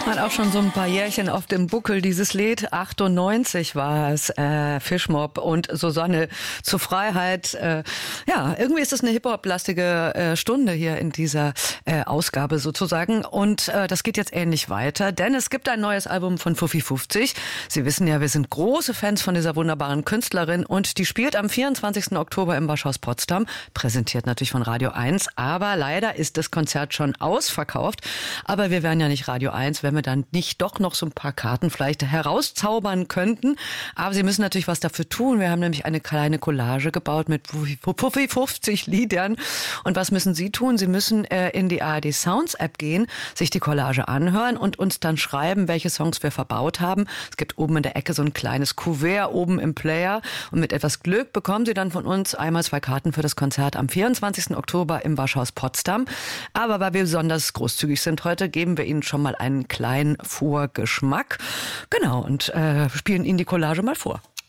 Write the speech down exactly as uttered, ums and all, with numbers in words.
Hat auch schon so ein paar Jährchen auf dem Buckel, dieses Lied. achtundneunzig war es, äh, Fischmob und Susanne zur Freiheit. Äh, ja, irgendwie ist es eine Hip-Hop-lastige äh, Stunde hier in dieser äh, Ausgabe sozusagen. Und äh, das geht jetzt ähnlich weiter, denn es gibt ein neues Album von Fuffi fünfzig. Sie wissen ja, wir sind große Fans von dieser wunderbaren Künstlerin und die spielt am vierundzwanzigsten Oktober im Waschhaus Potsdam, präsentiert natürlich von Radio eins, aber leider ist das Konzert schon ausverkauft. Aber wir wären ja nicht Radio eins, wenn wir dann nicht doch noch so ein paar Karten vielleicht herauszaubern könnten. Aber Sie müssen natürlich was dafür tun. Wir haben nämlich eine kleine Collage gebaut mit Fuffi fünfzig Liedern. Und was müssen Sie tun? Sie müssen äh, in die A R D Sounds App gehen, sich die Collage anhören und uns dann schreiben, welche Songs wir verbaut haben. Es gibt oben in der Ecke so ein kleines Kuvert oben im Player. Und mit etwas Glück bekommen Sie dann von uns einmal zwei Karten für das Konzert am vierundzwanzigsten Oktober im Waschhaus Potsdam. Aber weil wir besonders großzügig sind heute, geben wir Ihnen schon mal einen kleinen Vorgeschmack. Genau, und äh, spielen Ihnen die Collage mal vor.